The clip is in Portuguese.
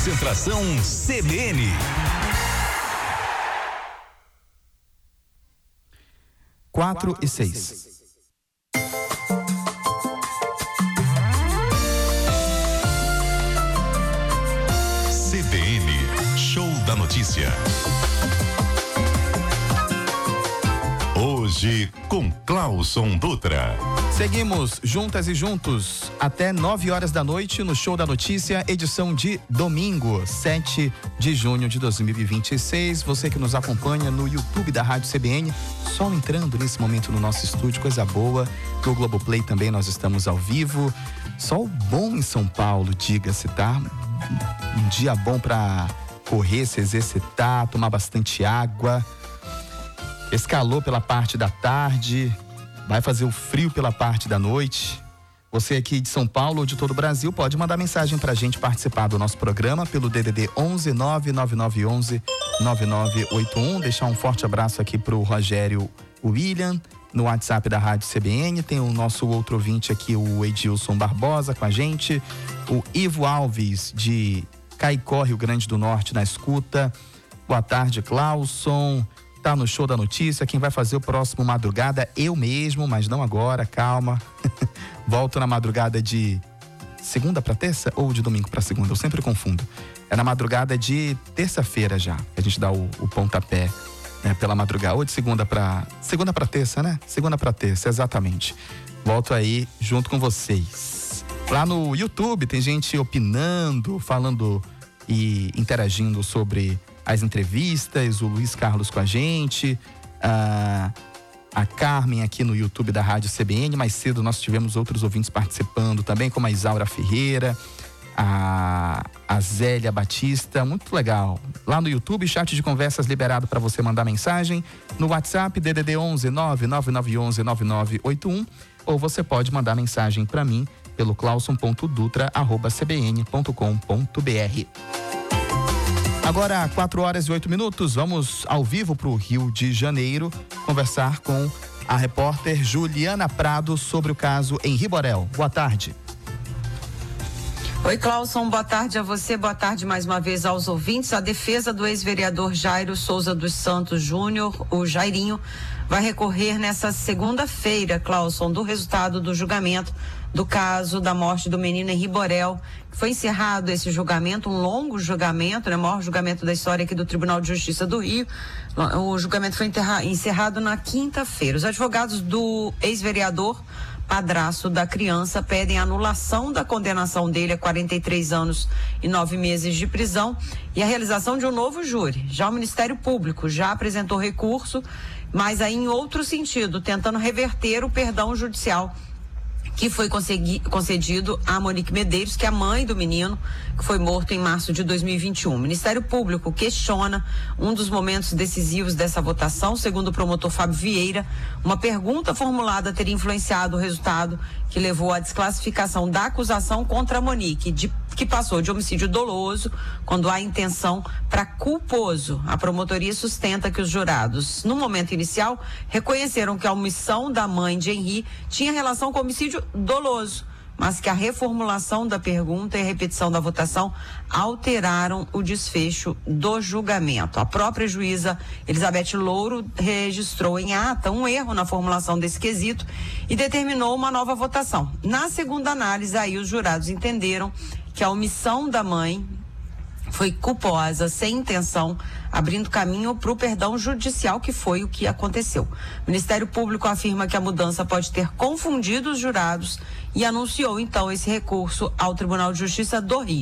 Concentração CBN. Quatro e 6. CBN, Show da Notícia. Hoje com Clauson Dutra. Seguimos juntas e juntos até 9 horas da noite no Show da Notícia, edição de domingo, 7 de junho de 2026. Você que nos acompanha no YouTube da Rádio CBN, sol entrando nesse momento no nosso estúdio, coisa boa. No Globoplay também nós estamos ao vivo. Sol bom em São Paulo, diga-se, tá? Um dia bom para correr, se exercitar, tomar bastante água. Escalou pela parte da tarde, vai fazer o frio pela parte da noite. Você aqui de São Paulo ou de todo o Brasil pode mandar mensagem pra gente participar do nosso programa pelo DDD 11 99911 9981. Deixar um forte abraço aqui pro Rogério William no WhatsApp da Rádio CBN. Tem o nosso outro ouvinte aqui, o Edilson Barbosa com a gente. O Ivo Alves de Caicó, Rio Grande do Norte, na escuta. Boa tarde, Clauson. Tá no Show da Notícia. Quem vai fazer o próximo madrugada? Eu mesmo, mas não agora, calma. Volto na madrugada de segunda para terça ou de domingo para segunda? Eu sempre confundo. É na madrugada de terça-feira já. A gente dá o pontapé, né, pela madrugada. Ou de segunda para terça, né? Segunda para terça, exatamente. Volto aí junto com vocês. Lá no YouTube tem gente opinando, falando e interagindo sobre as entrevistas, o Luiz Carlos com a gente, a Carmen aqui no YouTube da Rádio CBN. Mais cedo nós tivemos outros ouvintes participando também, como a Isaura Ferreira, a Zélia Batista, muito legal. Lá no YouTube, chat de conversas liberado para você mandar mensagem. No WhatsApp, DDD 11 99911 9981, ou você pode mandar mensagem para mim pelo clauson.dutra@cbn.com.br. Agora, 4 horas e 8 minutos, vamos ao vivo para o Rio de Janeiro conversar com a repórter Juliana Prado sobre o caso Henri Borel. Boa tarde. Oi, Clauson, boa tarde a você, boa tarde mais uma vez aos ouvintes. A defesa do ex-vereador Jairo Souza dos Santos Júnior, o Jairinho, vai recorrer nessa segunda-feira, Clauson, do resultado do julgamento do caso da morte do menino Henri Borel. Foi encerrado esse julgamento, um longo julgamento, né? O maior julgamento da história aqui do Tribunal de Justiça do Rio. O julgamento foi encerrado na quinta-feira. Os advogados do ex-vereador, padrasto da criança, pedem a anulação da condenação dele a 43 anos e 9 meses de prisão e a realização de um novo júri. Já o Ministério Público já apresentou recurso, mas aí em outro sentido, tentando reverter o perdão judicial que foi concedido a Monique Medeiros, que é a mãe do menino, que foi morto em março de 2021. O Ministério Público questiona um dos momentos decisivos dessa votação. Segundo o promotor Fábio Vieira, uma pergunta formulada teria influenciado o resultado que levou à desclassificação da acusação contra a Monique, que passou de homicídio doloso, quando há intenção, para culposo. A promotoria sustenta que os jurados, no momento inicial, reconheceram que a omissão da mãe de Henri tinha relação com homicídio doloso, mas que a reformulação da pergunta e a repetição da votação alteraram o desfecho do julgamento. A própria juíza Elizabeth Louro registrou em ata um erro na formulação desse quesito e determinou uma nova votação. Na segunda análise, aí os jurados entenderam que a omissão da mãe foi culposa, sem intenção, abrindo caminho para o perdão judicial, que foi o que aconteceu. O Ministério Público afirma que a mudança pode ter confundido os jurados e anunciou então esse recurso ao Tribunal de Justiça do Rio.